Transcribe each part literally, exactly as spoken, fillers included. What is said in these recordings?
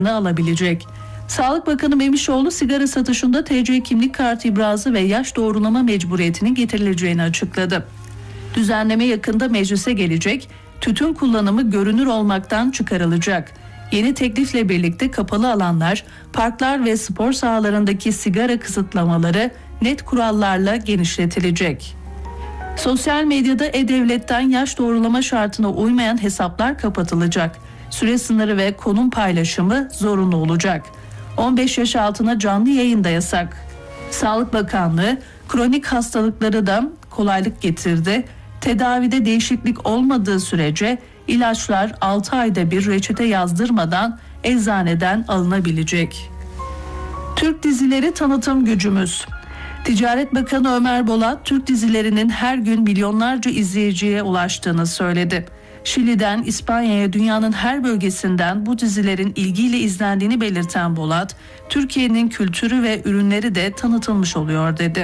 alabilecek. Sağlık Bakanı Memişoğlu sigara satışında T C kimlik kartı ibrazı ve yaş doğrulama mecburiyetinin getirileceğini açıkladı. Düzenleme yakında meclise gelecek, tütün kullanımı görünür olmaktan çıkarılacak. Yeni teklifle birlikte kapalı alanlar, parklar ve spor sahalarındaki sigara kısıtlamaları net kurallarla genişletilecek. Sosyal medyada E-Devlet'ten yaş doğrulama şartına uymayan hesaplar kapatılacak. Süre sınırı ve konum paylaşımı zorunlu olacak. on beş yaş altına canlı yayın da yasak. Sağlık Bakanlığı kronik hastalıkları da kolaylık getirdi. Tedavide değişiklik olmadığı sürece ilaçlar altı ayda bir reçete yazdırmadan eczaneden alınabilecek. Türk dizileri tanıtım gücümüz. Ticaret Bakanı Ömer Bolat, Türk dizilerinin her gün milyonlarca izleyiciye ulaştığını söyledi. Şili'den İspanya'ya dünyanın her bölgesinden bu dizilerin ilgiyle izlendiğini belirten Bolat, Türkiye'nin kültürü ve ürünleri de tanıtılmış oluyor dedi.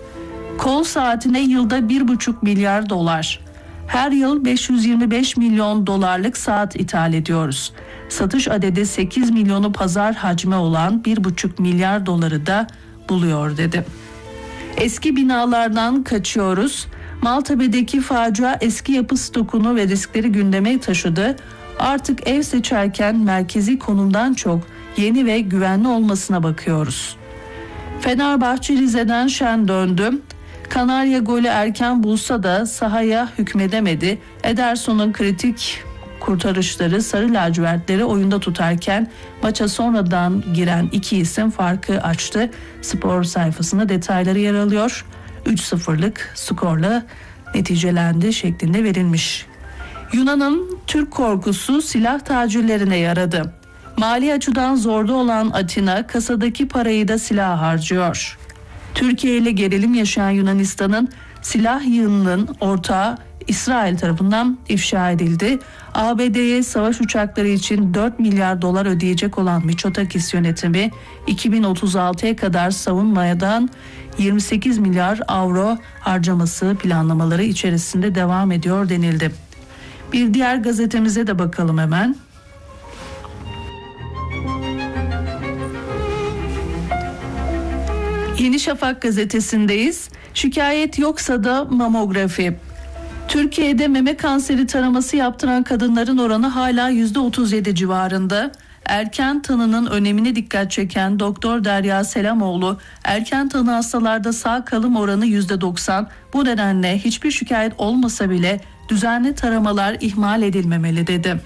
Kol saatine yılda bir buçuk milyar dolar. Her yıl beş yüz yirmi beş milyon dolarlık saat ithal ediyoruz. Satış adedi sekiz milyonu pazar hacmi olan bir buçuk milyar doları da buluyor dedi. Eski binalardan kaçıyoruz. Maltepe'deki facia eski yapı stokunu ve riskleri gündeme taşıdı. Artık ev seçerken merkezi konumdan çok yeni ve güvenli olmasına bakıyoruz. Fenerbahçe Rize'den şen döndü. Kanarya golü erken bulsa da sahaya hükmedemedi. Ederson'un kritik kurtarışları sarı lacivertleri oyunda tutarken maça sonradan giren iki isim farkı açtı. Spor sayfasında detayları yer alıyor. üç sıfırlık skorla neticelendi şeklinde verilmiş. Yunan'ın Türk korkusu silah tacirlerine yaradı. Mali açıdan zorda olan Atina kasadaki parayı da silah harcıyor. Türkiye ile gerilim yaşayan Yunanistan'ın silah yığınının ortağı İsrail tarafından ifşa edildi. A B D'ye savaş uçakları için dört milyar dolar ödeyecek olan Mitsotakis yönetimi iki bin otuz altıya kadar savunmadan yirmi sekiz milyar avro harcaması planlamaları içerisinde devam ediyor denildi. Bir diğer gazetemize de bakalım hemen. Yeni Şafak gazetesindeyiz. Şikayet yoksa da mamografi. Türkiye'de meme kanseri taraması yaptıran kadınların oranı hala yüzde otuz yedi civarında. Erken tanının önemine dikkat çeken Doktor Derya Selamoğlu, erken tanı hastalarda sağ kalım oranı yüzde doksan. Bu nedenle hiçbir şikayet olmasa bile düzenli taramalar ihmal edilmemeli dedi.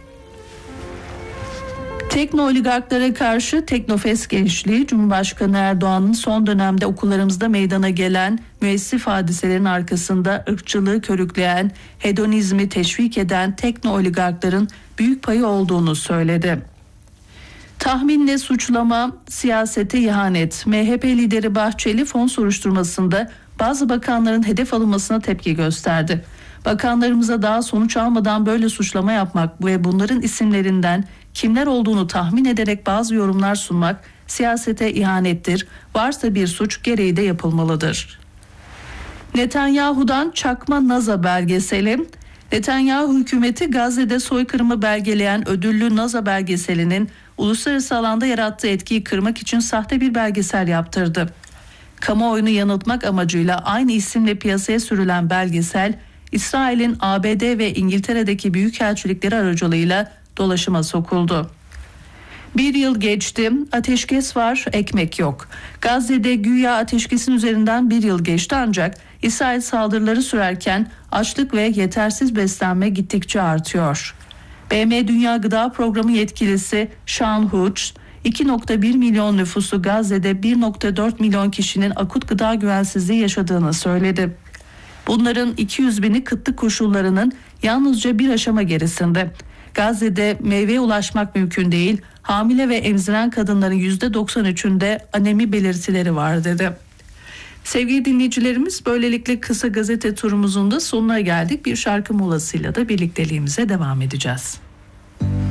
Tekno oligarklara karşı Teknofest gençliği, Cumhurbaşkanı Erdoğan'ın son dönemde okullarımızda meydana gelen müessif hadiselerin arkasında ırkçılığı körükleyen, hedonizmi teşvik eden tekno oligarkların büyük payı olduğunu söyledi. Tahminle suçlama, siyasete ihanet. M H P lideri Bahçeli fon soruşturmasında bazı bakanların hedef alınmasına tepki gösterdi. Bakanlarımıza daha sonuç almadan böyle suçlama yapmak ve bunların isimlerinden kimler olduğunu tahmin ederek bazı yorumlar sunmak siyasete ihanettir. Varsa bir suç gereği de yapılmalıdır. Netanyahu'dan çakma NASA belgeseli. Netanyahu hükümeti Gazze'de soykırımı belgeleyen ödüllü NASA belgeselinin uluslararası alanda yarattığı etkiyi kırmak için sahte bir belgesel yaptırdı. Kamuoyunu yanıltmak amacıyla aynı isimle piyasaya sürülen belgesel, İsrail'in A B D ve İngiltere'deki büyükelçilikleri aracılığıyla dolaşıma sokuldu. Bir yıl geçti, ateşkes var, ekmek yok. Gazze'de güya ateşkesin üzerinden bir yıl geçti ancak İsrail saldırıları sürerken açlık ve yetersiz beslenme gittikçe artıyor. B M Dünya Gıda Programı yetkilisi Sean Hughes, iki virgül bir milyon nüfusu Gazze'de bir virgül dört milyon kişinin akut gıda güvensizliği yaşadığını söyledi. Bunların iki yüz bini kıtlık koşullarının yalnızca bir aşama gerisinde. Gazze'de meyveye ulaşmak mümkün değil, hamile ve emziren kadınların yüzde doksan üçünde anemi belirtileri var dedi. Sevgili dinleyicilerimiz, böylelikle kısa gazete turumuzun da sonuna geldik. Bir şarkı molasıyla da birlikteliğimize devam edeceğiz.